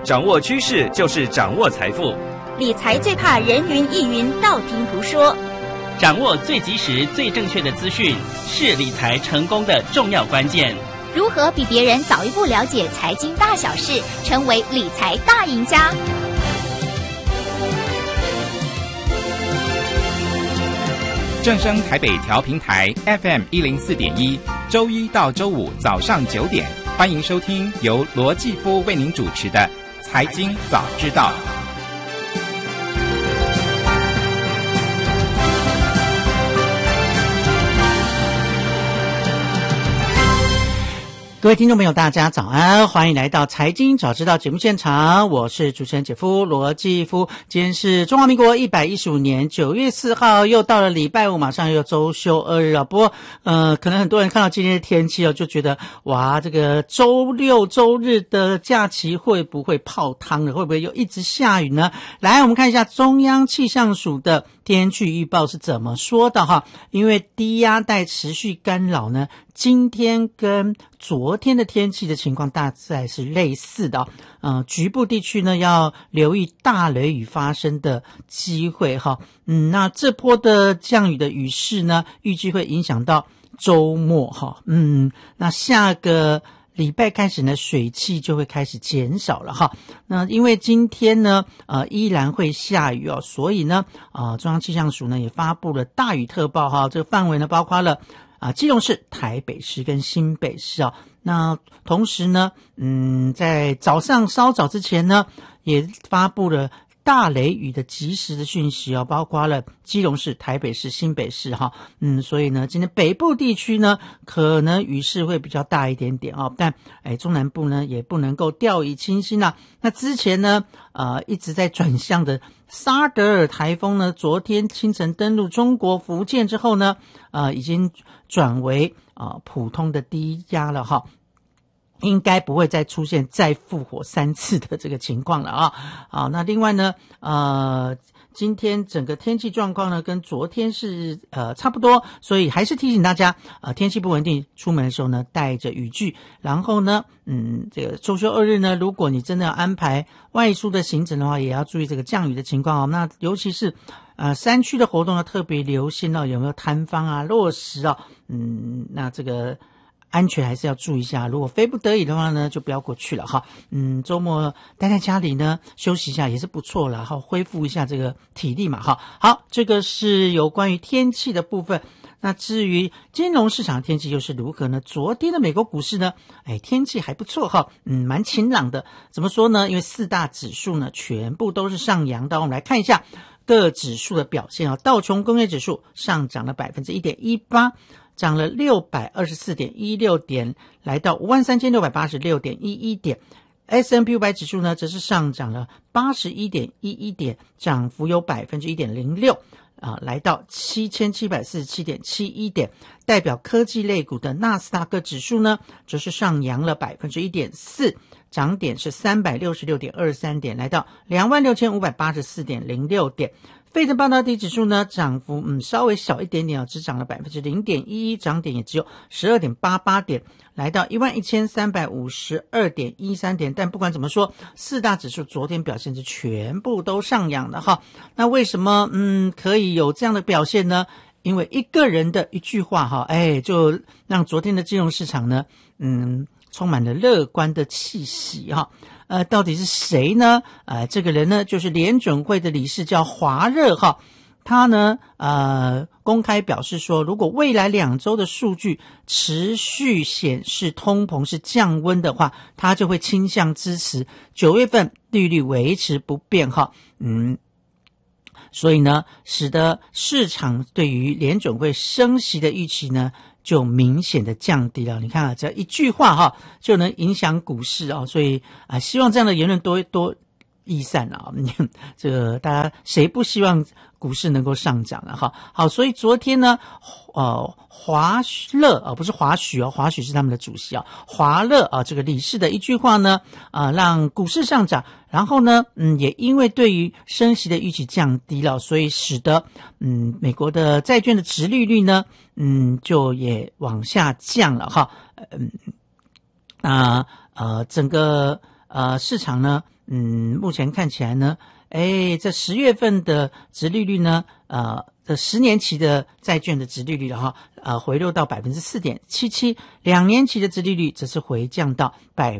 掌握趋势就是掌握财富。 理财最怕人云亦云，道听途说。 掌握最及时、最正确的资讯，是理财成功的重要关键。 如何比别人早一步了解财经大小事，成为理财大赢家？ 正声台北调频台 FM104.1，周一到周五早上9点，欢迎收听由罗继夫为您主持的《财经早知道》。 各位听众朋友大家早安，欢迎来到财经早知道节目现场，我是主持人姐夫罗继夫。今天是中华民国115年9月4号，又到了礼拜五，马上又周休2日了。不过可能很多人看到今天的天气就觉得哇，这个周六周日的假期会不会泡汤了，会不会又一直下雨呢？来，我们看一下中央气象署的天气预报是怎么说的哈。因为低压带持续干扰呢，今天跟昨天的天气的情况大概是类似的局部地区呢要留意大雷雨发生的机会哈。那这波的降雨的雨势呢，预计会影响到周末哈。那下个礼拜开始呢，水汽就会开始减少了哈。那因为今天呢依然会下雨所以呢中央气象署呢也发布了大雨特报哈。这个范围呢包括了基隆市、台北市跟新北市那同时呢在早上稍早之前呢也发布了大雷雨的及时的讯息包括了基隆市、台北市、新北市所以呢今天北部地区呢可能雨势会比较大一点点但中南部呢也不能够掉以轻心啦。那之前呢一直在转向的沙德尔台风呢，昨天清晨登陆中国福建之后呢已经转为普通的低压了哈。应该不会再出现再复活3次的这个情况了好，那另外呢今天整个天气状况呢跟昨天是差不多，所以还是提醒大家天气不稳定，出门的时候呢带着雨具。然后呢这个周休2日呢，如果你真的要安排外出的行程的话，也要注意这个降雨的情况那尤其是山区的活动呢特别留心有没有坍方落石那这个安全还是要注意一下，如果非不得已的话呢就不要过去了哈。周末待在家里呢休息一下也是不错啦，恢复一下这个体力嘛哈。好，这个是有关于天气的部分。那至于金融市场天气又是如何呢？昨天的美国股市呢天气还不错哈，蛮晴朗的。怎么说呢？因为4大指数呢全部都是上扬的。我们来看一下各指数的表现道琼工业指数上涨了 1.18%，涨了624.16点，来到 53,686.11 点。S&P 500指数呢则是上涨了 81.11 点，涨幅有 1.06%来到 7,747.71 点。代表科技类股的纳斯达克指数呢则是上扬了 1.4%， 涨点是 366.23 点，来到 26,584.06 点。费城半导体指数呢涨幅稍微小一点点只涨了 0.11%， 涨点也只有 12.88 点，来到 11,352.13 点。但不管怎么说，4大指数昨天表现是全部都上扬的哈。那为什么可以有这样的表现呢？因为一个人的一句话哈就让昨天的金融市场呢充满了乐观的气息哈。到底是谁呢？这个人呢就是联准会的理事叫华热哈。他呢公开表示说，如果未来2周的数据持续显示通膨是降温的话，他就会倾向支持9月份利率维持不变哈。所以呢使得市场对于联准会升息的预期呢就明显的降低了。你看只要一句话就能影响股市所以希望这样的言论多益善这个大家谁不希望股市能够上涨了好，所以昨天呢华乐不是华许华许是他们的主席华乐这个理事的一句话呢让股市上涨。然后呢也因为对于升息的预期降低了，所以使得美国的债券的殖利率呢就也往下降了整个市场呢，目前看起来呢，这10月份的殖利率呢，这10年期的债券的殖利率回落到 4.77%， 2年期的殖利率则是回降到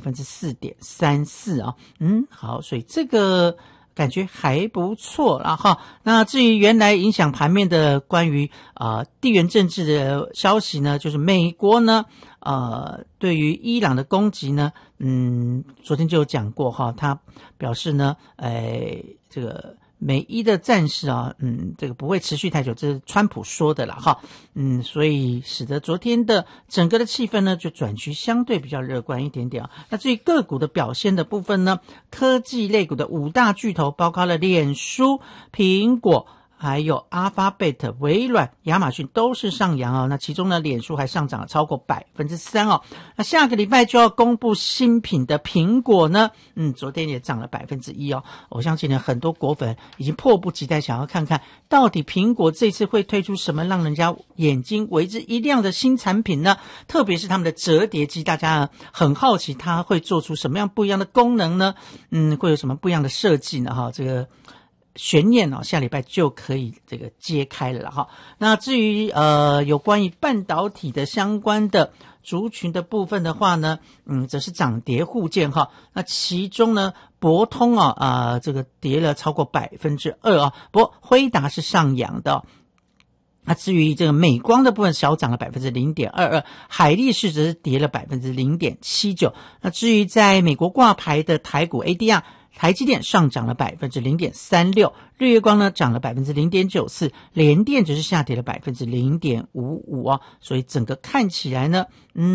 4.34% 啊。好，所以这个感觉还不错啦哈。那至于原来影响盘面的关于地缘政治的消息呢，就是美国呢对于伊朗的攻击呢，昨天就有讲过哈，他表示呢，这个美伊的战事这个不会持续太久，这是川普说的啦哈，所以使得昨天的整个的气氛呢就转趋相对比较乐观一点点啊。那至于个股的表现的部分呢，科技类股的5大巨头包括了脸书、苹果还有 Alphabet、 微软、亚马逊都是上扬哦。那其中呢，脸书还上涨了超过 3% 哦。那下个礼拜就要公布新品的苹果呢，昨天也涨了 1% 哦。我相信呢，很多果粉已经迫不及待想要看看到底苹果这次会推出什么让人家眼睛为之一亮的新产品呢？特别是他们的折叠机，大家很好奇它会做出什么样不一样的功能呢？会有什么不一样的设计呢？哈，这个悬念下礼拜就可以这个揭开了哈。那至于有关于半导体的相关的族群的部分的话呢，则是涨跌互见哈。那其中呢，博通这个跌了超过 2% 啊，不过辉达是上扬的。那至于这个美光的部分小涨了 0.22%， 海力士则是跌了 0.79%。那至于在美国挂牌的台股 ADR，台积电上涨了 0.36%， 日月光呢涨了 0.94%， 联电只是下跌了 0.55% 啊。所以整个看起来呢，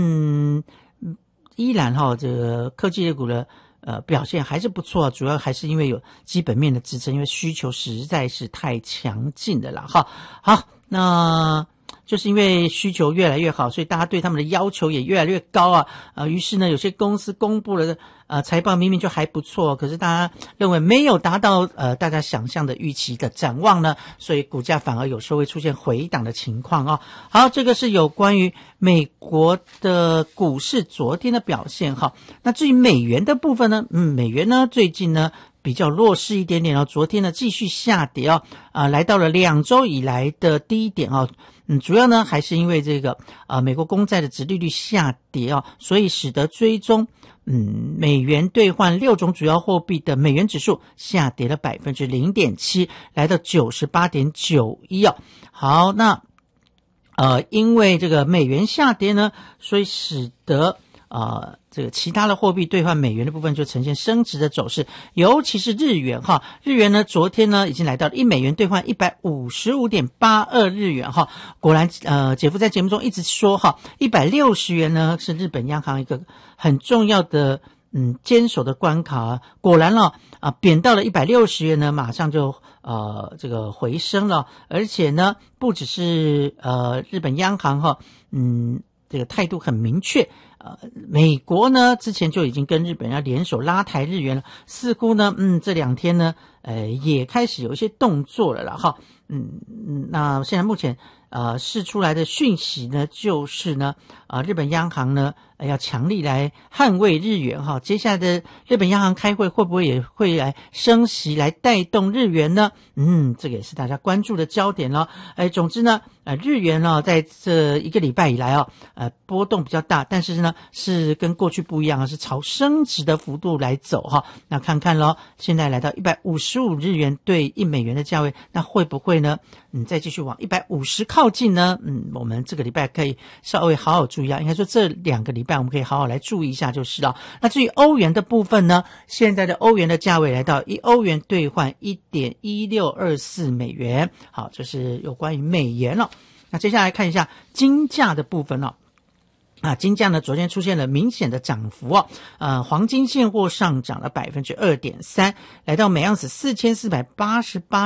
依然这个科技类股的表现还是不错啊，主要还是因为有基本面的支撑，因为需求实在是太强劲了啦哈。好，那就是因为需求越来越好，所以大家对他们的要求也越来越高啊。于是呢，有些公司公布了财报明明就还不错，可是大家认为没有达到大家想象的预期的展望呢，所以股价反而有时候会出现回档的情况啊。好，这个是有关于美国的股市昨天的表现哈。那至于美元的部分呢，美元呢最近呢比较弱势一点点哦，昨天呢继续下跌哦，来到了2周以来的低点哦。主要呢还是因为这个美国公债的殖利率下跌哦，所以使得追踪美元兑换6种主要货币的美元指数下跌了 0.7%， 来到 98.91 哦。好，那因为这个美元下跌呢，所以使得这个其他的货币兑换美元的部分就呈现升值的走势，尤其是日元哈。日元呢，昨天呢已经来到了1美元兑换 155.82 日元哈。果然姐夫在节目中一直说哈，160元呢是日本央行一个很重要的坚守的关卡果然贬到了160元呢，马上就这个回升了，而且呢不只是日本央行哈，这个态度很明确。美国呢之前就已经跟日本要联手拉抬日元了，似乎呢这2天呢也开始有一些动作了啦哈。那现在目前释出来的讯息呢，就是呢日本央行呢要强力来捍卫日元哈。接下来的日本央行开会会不会也会来升息来带动日元呢？这个也是大家关注的焦点咯。总之呢日元在这1个礼拜以来波动比较大，但是呢是跟过去不一样是朝升值的幅度来走哈。那看看咯，现在来到155日元对1美元的价位，那会不会呢再继续往150靠近呢？我们这个礼拜可以稍微好好注意应该说这2个礼拜我们可以好好来注意一下就是了。那至于欧元的部分呢，现在的欧元的价位来到1欧元兑换 1.1624 美元。好，这是有关于美元了。那接下来看一下金价的部分金价呢昨天出现了明显的涨幅黄金现货上涨了 2.3%， 来到每盎司4488